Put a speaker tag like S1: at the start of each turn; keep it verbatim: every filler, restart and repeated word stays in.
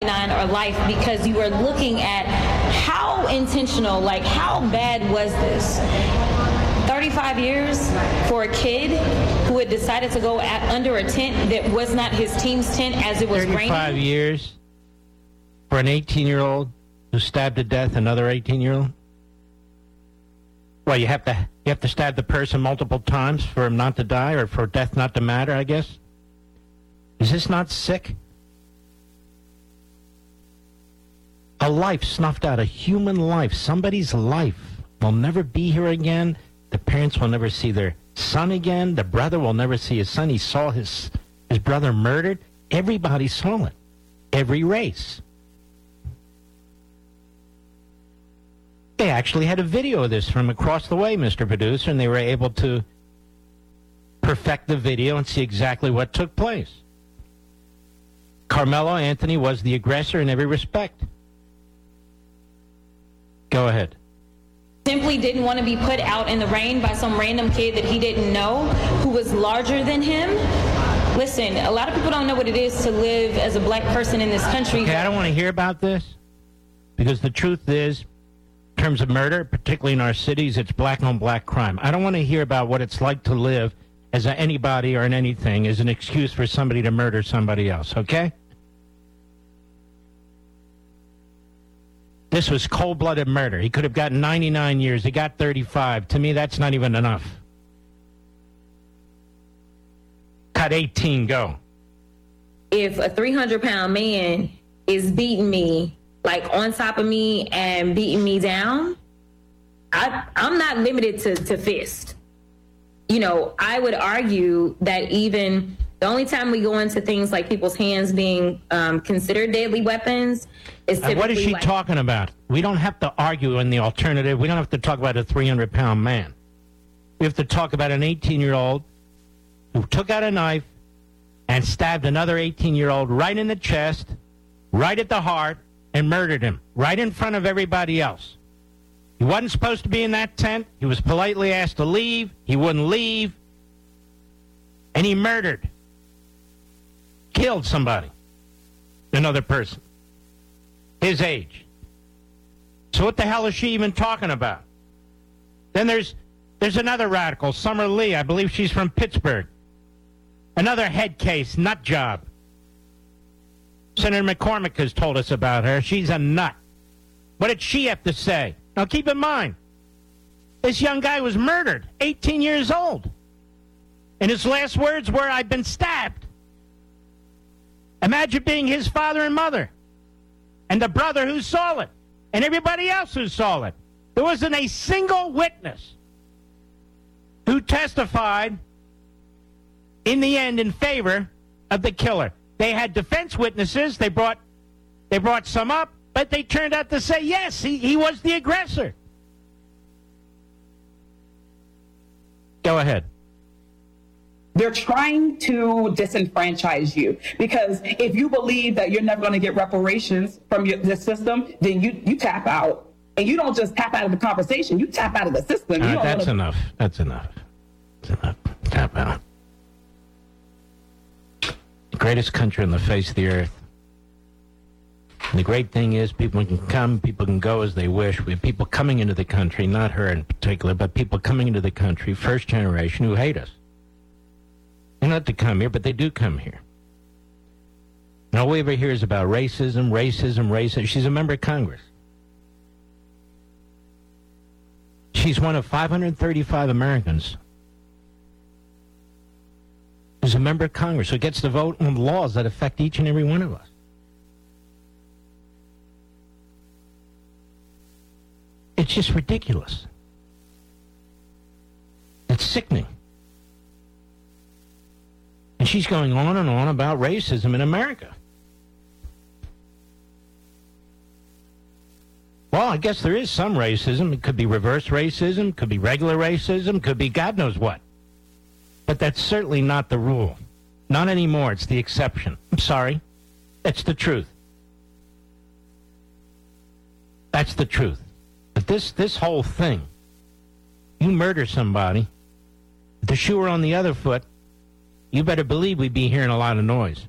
S1: nine or life, because you are looking at how intentional, like how bad was this? thirty-five years for a kid who had decided to go at, under a tent that was not his team's tent as it was raining.
S2: thirty-five years for an eighteen-year-old who stabbed to death another eighteen-year-old? Well, you have to you have to stab the person multiple times for him not to die, or for death not to matter, I guess? Is this not sick? A life snuffed out, a human life, somebody's life will never be here again. The parents will never see their son again. The brother will never see his son. He saw his his brother murdered. Everybody saw it. Every race. They actually had a video of this from across the way, Mister Producer, and they were able to perfect the video and see exactly what took place. Carmelo Anthony was the aggressor in every respect. Go ahead.
S1: Simply didn't want to be put out in the rain by some random kid that he didn't know, who was larger than him. Listen, a lot of people don't know what it is to live as a black person in this country.
S2: Okay, I don't want to hear about this, because the truth is, in terms of murder, particularly in our cities, it's black-on-black crime. I don't want to hear about what it's like to live as a anybody or an anything as an excuse for somebody to murder somebody else, okay? This was cold-blooded murder. He could have gotten ninety-nine years. He got thirty-five. To me, that's not even enough. Cut eighteen, go.
S1: If a three hundred pound man is beating me, like on top of me and beating me down, I, I'm not limited to, to fist. You know, I would argue that even the only time we go into things like people's hands being um, considered deadly weapons is typically...
S2: Uh, what is she
S1: like,
S2: talking about? We don't have to argue in the alternative. We don't have to talk about a three hundred pound man. We have to talk about an eighteen-year-old who took out a knife and stabbed another eighteen-year-old right in the chest, right at the heart, and murdered him right in front of everybody else. He wasn't supposed to be in that tent. He was politely asked to leave. He wouldn't leave. And he murdered. Killed somebody. Another person. His age. So what the hell is she even talking about? Then there's there's another radical, Summer Lee. I believe she's from Pittsburgh. Another head case, nut job. Senator McCormick has told us about her. She's a nut. What did she have to say? Now, keep in mind, this young guy was murdered, eighteen years old. And his last words were, "I've been stabbed." Imagine being his father and mother, and the brother who saw it, and everybody else who saw it. There wasn't a single witness who testified in the end in favor of the killer. They had defense witnesses. They brought they brought some up, but they turned out to say, yes, he, he was the aggressor. Go ahead.
S3: They're trying to disenfranchise you, because if you believe that you're never going to get reparations from your, the system, then you, you tap out. And you don't just tap out of the conversation, you tap out of the system.
S2: Uh,
S3: you don't
S2: that's
S3: wanna...
S2: enough. That's enough. That's enough. Tap out. The greatest country on the face of the earth. And the great thing is, people can come, people can go as they wish. We have people coming into the country, not her in particular, but people coming into the country, first generation, who hate us. They're not to come here, but they do come here. And all we ever hear is about racism, racism, racism. She's a member of Congress. She's one of five hundred thirty-five Americans who's a member of Congress, who gets to vote on laws that affect each and every one of us. It's just ridiculous. It's sickening. And she's going on and on about racism in America. Well, I guess there is some racism. It could be reverse racism, could be regular racism, could be God knows what. But that's certainly not the rule. Not anymore. It's the exception. I'm sorry. That's the truth. That's the truth. But this, this whole thing, you murder somebody, if the shoe were on the other foot, you better believe we'd be hearing a lot of noise.